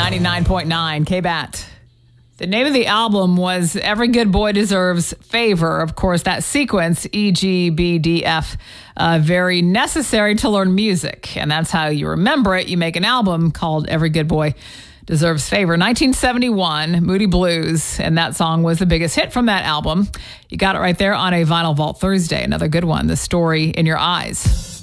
99.9 K-BAT. The name of the album was Every Good Boy Deserves Favor. Of course, that sequence, E, G, B, D, F, very necessary to learn music. And that's how you remember it. You make an album called Every Good Boy Deserves Favor. 1971, Moody Blues, and that song was the biggest hit from that album. You got it right there on a Vinyl Vault Thursday. Another good one, The Story in Your Eyes.